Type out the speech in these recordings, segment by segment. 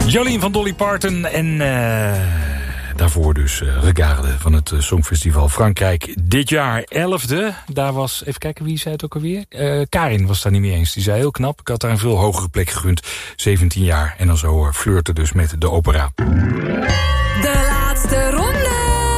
Jolien van Dolly Parton en daarvoor dus Regarde van het Songfestival Frankrijk dit jaar 11e. Daar was, even kijken wie zei het ook alweer? Karin was daar niet mee eens. Die zei heel knap, ik had daar een veel hogere plek gegund. 17 jaar en dan zo flirten dus met de opera. De laatste ronde.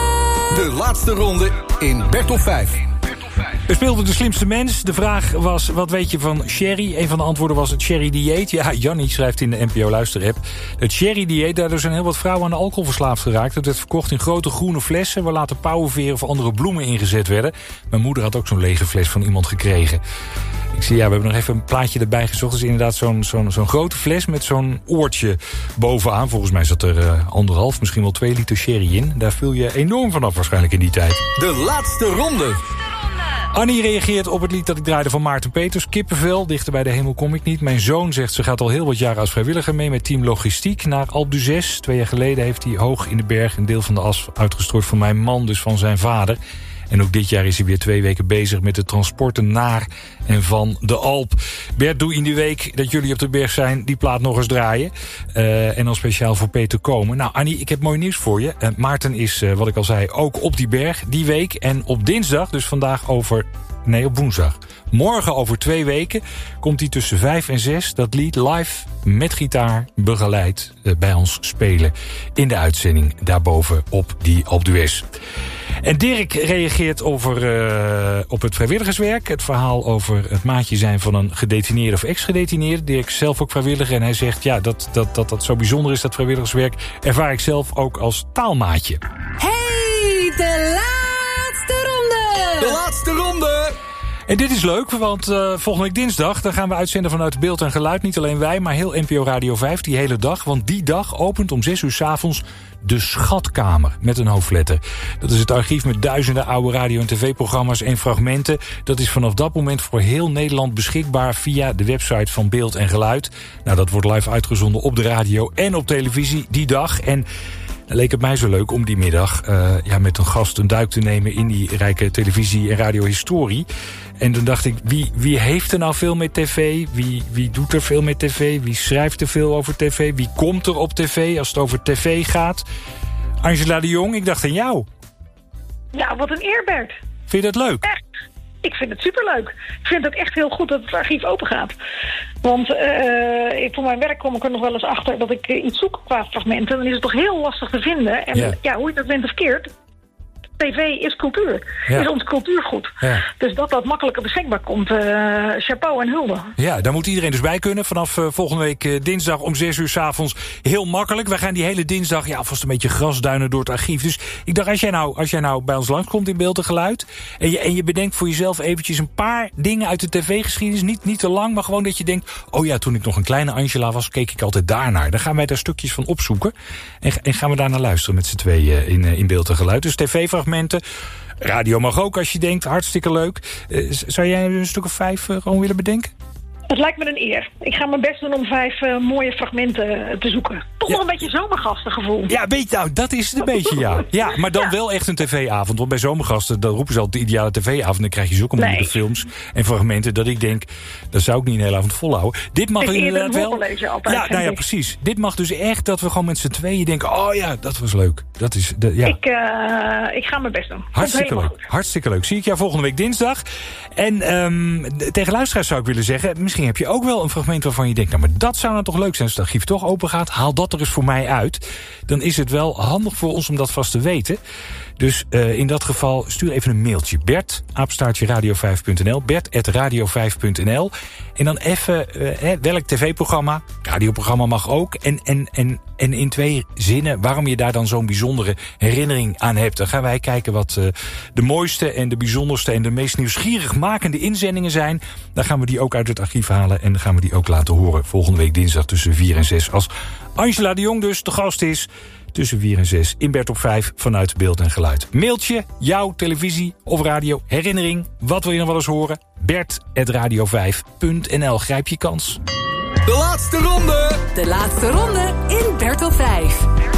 De laatste ronde in Bert op 5. We speelden De Slimste Mens. De vraag was, wat weet je van sherry? Een van de antwoorden was het sherry-dieet. Ja, Jannie schrijft in de NPO-luisterapp. Het sherry-dieet, daardoor zijn heel wat vrouwen aan de alcohol verslaafd geraakt. Het werd verkocht in grote groene flessen, waar later pauwenveren of andere bloemen ingezet werden. Mijn moeder had ook zo'n lege fles van iemand gekregen. Ik zie, ja, we hebben nog even een plaatje erbij gezocht. Het is inderdaad zo'n grote fles met zo'n oortje bovenaan. Volgens mij zat er 1,5, misschien wel 2 liter sherry in. Daar vul je enorm vanaf waarschijnlijk in die tijd. De laatste ronde. Annie reageert op het lied dat ik draaide van Maarten Peters. Kippenvel, dichter bij de hemel kom ik niet. Mijn zoon zegt, ze gaat al heel wat jaren als vrijwilliger mee met team Logistiek naar Alpe d'Huez. 2 jaar geleden heeft hij hoog in de berg een deel van de as uitgestort van mijn man, dus van zijn vader. En ook dit jaar is hij weer 2 weken bezig met de transporten naar en van de Alp. Bert, doe in die week dat jullie op de berg zijn die plaat nog eens draaien. En dan speciaal voor Peter Komen. Nou Annie, ik heb mooi nieuws voor je. Maarten is, wat ik al zei, ook op die berg die week. En op dinsdag, dus vandaag op woensdag. Morgen over 2 weken komt hij tussen 5 en 6 dat lied live met gitaar begeleid bij ons spelen. In de uitzending daarboven op die Alpe d'Huez. En Dirk reageert op het vrijwilligerswerk. Het verhaal over het maatje zijn van een gedetineerde of ex-gedetineerde. Dirk is zelf ook vrijwilliger en hij zegt, ja, dat zo bijzonder is, dat vrijwilligerswerk, ervaar ik zelf ook als taalmaatje. Hey, de laatste ronde! De laatste ronde! En dit is leuk, want volgende week dinsdag dan gaan we uitzenden vanuit Beeld en Geluid. Niet alleen wij, maar heel NPO Radio 5 die hele dag. Want die dag opent om 6 uur 's avonds de Schatkamer met een hoofdletter. Dat is het archief met duizenden oude radio- en tv-programma's en fragmenten. Dat is vanaf dat moment voor heel Nederland beschikbaar via de website van Beeld en Geluid. Nou, dat wordt live uitgezonden op de radio en op televisie die dag. En dan leek het mij zo leuk om die middag met een gast een duik te nemen in die rijke televisie- en radiohistorie. En dan dacht ik, wie heeft er nou veel met tv? Wie doet er veel met tv? Wie schrijft er veel over tv? Wie komt er op tv als het over tv gaat? Angela de Jong, ik dacht aan jou. Ja, wat een eer, Bert. Vind je dat leuk? Echt. Ik vind het superleuk. Ik vind het echt heel goed dat het archief open gaat. Want voor mijn werk kom ik er nog wel eens achter dat ik iets zoek qua fragmenten. Dan is het toch heel lastig te vinden. En hoe je dat bent of verkeerd, tv is cultuur. Ja. Is ons cultuurgoed. Ja. Dus dat makkelijker beschikbaar komt. Chapeau en hulde. Ja, daar moet iedereen dus bij kunnen. Vanaf volgende week dinsdag om 6 uur 's avonds. Heel makkelijk. Wij gaan die hele dinsdag alvast een beetje grasduinen door het archief. Dus ik dacht, als jij nou bij ons langskomt in Beeld en Geluid. En je bedenkt voor jezelf eventjes een paar dingen uit de tv-geschiedenis. Niet te lang, maar gewoon dat je denkt, oh ja, toen ik nog een kleine Angela was, keek ik altijd daarnaar. Dan gaan wij daar stukjes van opzoeken. En gaan we daar naar luisteren met z'n tweeën in Beeld en Geluid. Dus tv-fragmenten. Radio mag ook als je denkt, hartstikke leuk. Zou jij een stuk of 5 gewoon willen bedenken? Het lijkt me een eer. Ik ga mijn best doen om 5 mooie fragmenten te zoeken. Toch wel een beetje zomergastengevoel. Ja, dat is het een beetje, ja. Ja, maar dan wel echt een tv-avond. Want bij zomergasten, dan roepen ze altijd de ideale tv-avond. Dan krijg je zulke mooie films en fragmenten dat ik denk, dat zou ik niet een hele avond volhouden. Dit mag inderdaad wel. Ja, precies. Dit mag dus echt dat we gewoon met z'n tweeën denken, oh ja, dat was leuk. Dat is, ik ga mijn best doen. Hartstikke leuk. Hartstikke leuk. Zie ik jou volgende week dinsdag. En tegen luisteraars zou ik willen zeggen, misschien heb je ook wel een fragment waarvan je denkt, nou, maar dat zou nou toch leuk zijn als het archief toch open gaat. Haal dat er eens voor mij uit. Dan is het wel handig voor ons om dat vast te weten. Dus in dat geval stuur even een mailtje. Bert@radio5.nl. Bert@radio5.nl. En dan even welk tv-programma, radioprogramma mag ook. En in 2 zinnen waarom je daar dan zo'n bijzondere herinnering aan hebt. Dan gaan wij kijken wat de mooiste en de bijzonderste en de meest nieuwsgierigmakende inzendingen zijn. Dan gaan we die ook uit het archief halen en dan gaan we die ook laten horen volgende week dinsdag tussen 4 en 6. Als Angela de Jong dus de gast is tussen 4 en 6 in Bert op 5 vanuit Beeld en Geluid. Mailtje, jouw televisie of radio, herinnering, wat wil je nog wel eens horen? Bert@radio5.nl. Grijp je kans. De laatste ronde! De laatste ronde in Bert op 5.